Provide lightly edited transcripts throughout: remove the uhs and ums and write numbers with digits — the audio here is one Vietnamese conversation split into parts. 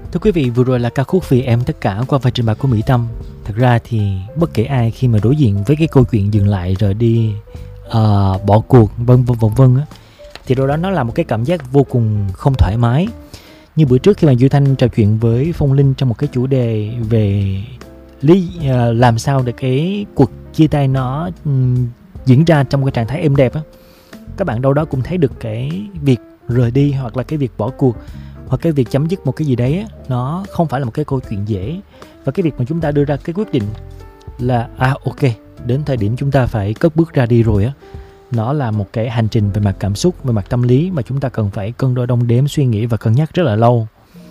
Thưa quý vị, vừa rồi là ca khúc Vì Em Tất Cả qua phần trình bày của Mỹ Tâm. Thật ra thì bất kể ai khi mà đối diện với cái câu chuyện dừng lại rồi đi, bỏ cuộc vân vân á, thì đâu đó nó là một cái cảm giác vô cùng không thoải mái. Như bữa trước khi mà Duy Thanh trò chuyện với Phong Linh trong một cái chủ đề về làm sao để cái cuộc chia tay nó diễn ra trong cái trạng thái êm đẹp á, các bạn đâu đó cũng thấy được cái việc rời đi hoặc là cái việc bỏ cuộc hoặc cái việc chấm dứt một cái gì đấy á, nó không phải là một cái câu chuyện dễ. Và cái việc mà chúng ta đưa ra cái quyết định là ok, đến thời điểm chúng ta phải cất bước ra đi rồi á, nó là một cái hành trình về mặt cảm xúc, về mặt tâm lý mà chúng ta cần phải cân đo đong đếm, suy nghĩ và cân nhắc rất là lâu.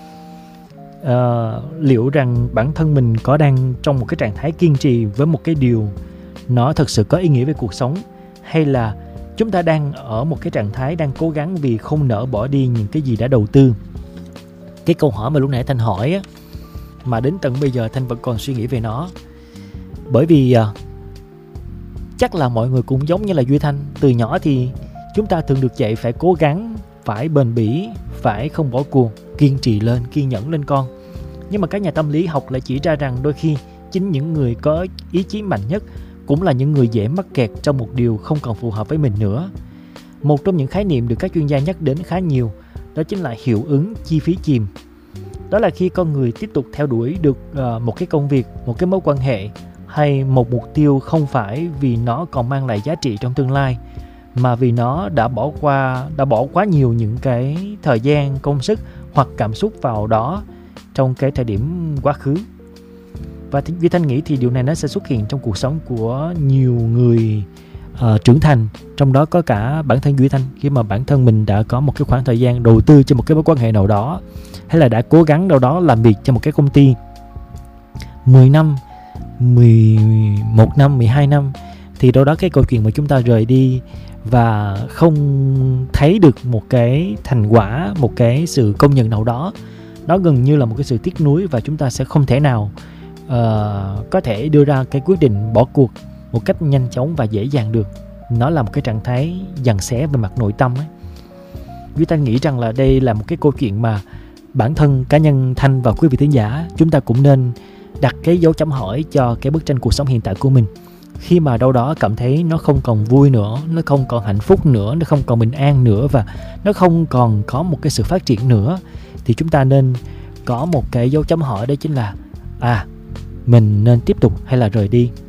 Liệu rằng bản thân mình có đang trong một cái trạng thái kiên trì với một cái điều nó thật sự có ý nghĩa về cuộc sống, hay là chúng ta đang ở một cái trạng thái đang cố gắng vì không nỡ bỏ đi những cái gì đã đầu tư. Cái câu hỏi mà lúc nãy Thanh hỏi á, mà đến tận bây giờ Thanh vẫn còn suy nghĩ về nó. Bởi vì chắc là mọi người cũng giống như là Duy Thanh. Từ nhỏ thì chúng ta thường được dạy phải cố gắng, phải bền bỉ, phải không bỏ cuộc, kiên trì lên, kiên nhẫn lên con. Nhưng mà các nhà tâm lý học lại chỉ ra rằng đôi khi chính những người có ý chí mạnh nhất cũng là những người dễ mắc kẹt trong một điều không còn phù hợp với mình nữa. Một trong những khái niệm được các chuyên gia nhắc đến khá nhiều, đó chính là hiệu ứng chi phí chìm. Đó là khi con người tiếp tục theo đuổi được một cái công việc, một cái mối quan hệ hay một mục tiêu không phải vì nó còn mang lại giá trị trong tương lai, mà vì nó đã bỏ quá nhiều những cái thời gian, công sức hoặc cảm xúc vào đó trong cái thời điểm quá khứ. Và Duy Thanh nghĩ thì điều này nó sẽ xuất hiện trong cuộc sống của nhiều người trưởng thành, trong đó có cả bản thân Duy Thanh. Khi mà bản thân mình đã có một cái khoảng thời gian đầu tư cho một cái mối quan hệ nào đó, hay là đã cố gắng đâu đó làm việc cho một cái công ty 10 năm, 11 năm, 12 năm, thì đâu đó cái câu chuyện mà chúng ta rời đi và không thấy được một cái thành quả, một cái sự công nhận nào đó, nó gần như là một cái sự tiếc nuối, và chúng ta sẽ không thể nào có thể đưa ra cái quyết định bỏ cuộc một cách nhanh chóng và dễ dàng được. Nó là một cái trạng thái giằng xé về mặt nội tâm ấy. Duy Thanh nghĩ rằng là đây là một cái câu chuyện mà bản thân cá nhân Thanh và quý vị thính giả chúng ta cũng nên đặt cái dấu chấm hỏi cho cái bức tranh cuộc sống hiện tại của mình. Khi mà đâu đó cảm thấy nó không còn vui nữa, nó không còn hạnh phúc nữa, nó không còn bình an nữa, và nó không còn có một cái sự phát triển nữa, thì chúng ta nên có một cái dấu chấm hỏi, đó chính là mình nên tiếp tục hay là rời đi.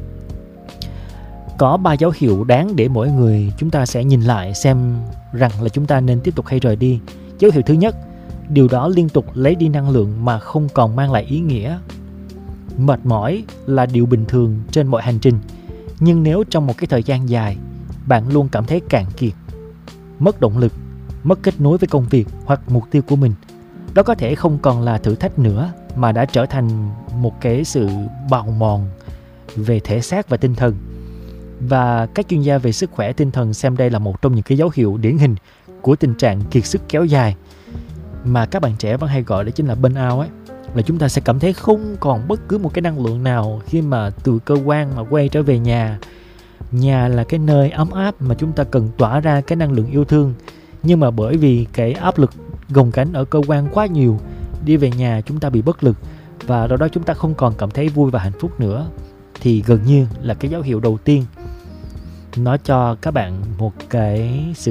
Có 3 dấu hiệu đáng để mỗi người chúng ta sẽ nhìn lại xem rằng là chúng ta nên tiếp tục hay rời đi. Dấu hiệu thứ nhất, điều đó liên tục lấy đi năng lượng mà không còn mang lại ý nghĩa. Mệt mỏi là điều bình thường trên mọi hành trình, nhưng nếu trong một cái thời gian dài bạn luôn cảm thấy cạn kiệt, mất động lực, mất kết nối với công việc hoặc mục tiêu của mình, đó có thể không còn là thử thách nữa, mà đã trở thành một cái sự bào mòn về thể xác và tinh thần. Và các chuyên gia về sức khỏe tinh thần xem đây là một trong những cái dấu hiệu điển hình của tình trạng kiệt sức kéo dài, mà các bạn trẻ vẫn hay gọi đó chính là burnout ấy. Là chúng ta sẽ cảm thấy không còn bất cứ một cái năng lượng nào khi mà từ cơ quan mà quay trở về nhà. Nhà là cái nơi ấm áp mà chúng ta cần tỏa ra cái năng lượng yêu thương, nhưng mà bởi vì cái áp lực gồng gánh ở cơ quan quá nhiều, đi về nhà chúng ta bị bất lực, và do đó chúng ta không còn cảm thấy vui và hạnh phúc nữa. Thì gần như là cái dấu hiệu đầu tiên nó cho các bạn một cái sự